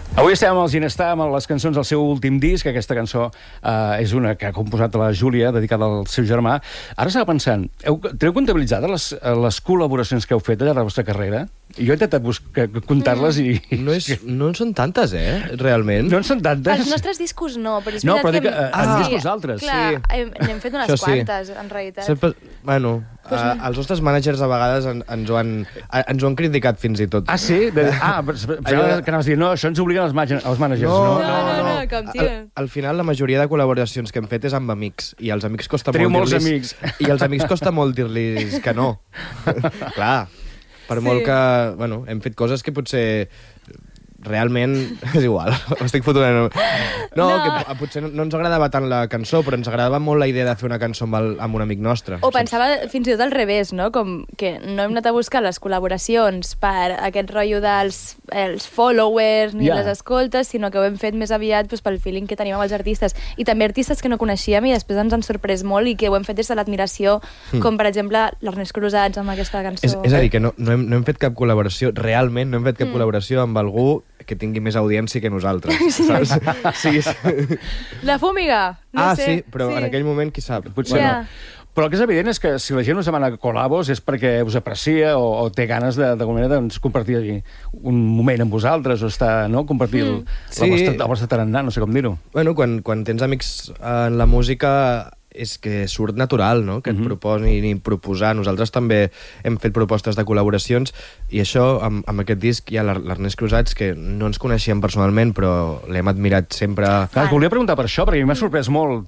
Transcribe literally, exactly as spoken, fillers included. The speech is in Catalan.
Avui estem amb el Ginestar, amb les cançons del seu últim disc. Aquesta cançó eh, és una que ha composat la Júlia, dedicada al seu germà. Ara estava pensant, heu, teniu comptabilitzades les, les col·laboracions que heu fet al llarg de la vostra carrera? Jo he intentat buscar, comptar-les i... No, és, no en són tantes, eh, realment. No en són tantes? Els nostres discos no, però és No, veritat però que... dic, eh, els discos altres. Clar, sí. hem, n'hem fet unes Això sí. quantes, en realitat. Sempre, bueno, pues uh, els nostres mànagers a vegades en, ens, ho han, a, ens ho han criticat fins i tot. Ah, sí? De, ah, però que anaves a dir, no, això ens obliguen els, els mànagers. No, No, no, no, no, com, tio. Al, al final, la majoria de col·laboracions que hem fet és amb amics, i als amics costa Teniu molt molts dir-los... amics. I als amics costa molt dir-los que no. Clar, per Sí. molt que... Bueno, hem fet coses que potser... Realment, és igual, m'estic fotent... No, no, que potser no, no ens agradava tant la cançó, però ens agradava molt la idea de fer una cançó amb, el, amb un amic nostre. O pensava fins i tot al revés, no? Com que no hem anat a buscar les col·laboracions per aquest rotllo dels els followers ni Ja. les escoltes, sinó que ho hem fet més aviat doncs, pel feeling que tenim amb els artistes. I també artistes que no coneixíem i després ens han sorprès molt i que ho hem fet des de l'admiració, Mm. com per exemple l'Ernest Cruzats amb aquesta cançó. És, és a dir, que no, no, hem, no hem fet cap col·laboració, realment no hem fet cap mm. col·laboració amb algú que tingui més audiència que nosaltres. Saps? Sí, sí. La Fúmiga! No ah, sé. sí, però en aquell moment qui sap. Potser Ja. no. Però el que és evident és que si la gent us demana col·labos és perquè us aprecia o, o té ganes de, d'alguna manera doncs, compartir un moment amb vosaltres o estar, no? compartir mm. el, Sí. la vostra, el vostre tarannà, no sé com dir-ho. Bueno, quan, quan tens amics en la música és que surt natural, no?, que et Mhm. proposin i proposar. Nosaltres també hem fet propostes de col·laboracions i això, amb, amb aquest disc hi ha l'Er- l'Ernest Cruzats, que no ens coneixíem personalment, però l'hem admirat sempre. Clar, et volia preguntar per això, perquè a mi m'ha sorprès molt